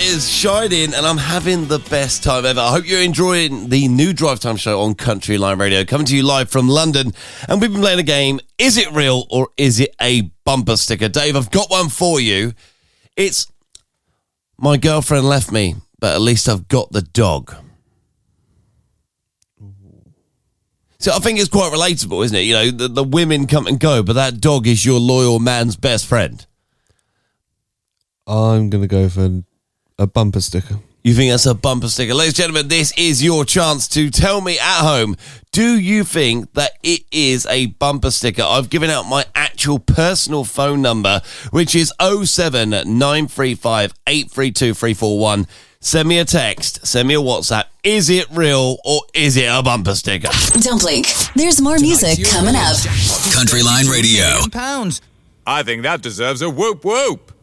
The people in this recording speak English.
is shining and I'm having the best time ever. I hope you're enjoying the new Drive Time show on Country Line Radio, coming to you live from London. And we've been playing a game, is it real or is it a bumper sticker? Dave, I've got one for you. It's, my girlfriend left me, but at least I've got the dog. So I think it's quite relatable, isn't it? You know, the women come and go, but that dog is your loyal man's best friend. I'm going to go for a bumper sticker. You think that's a bumper sticker? Ladies and gentlemen, this is your chance to tell me at home, do you think that it is a bumper sticker? I've given out my actual personal phone number, which is 07935 832 341. Send me a text, send me a WhatsApp. Is it real or is it a bumper sticker? Don't blink. There's more music coming up. Country Line Radio. I think that deserves a whoop whoop.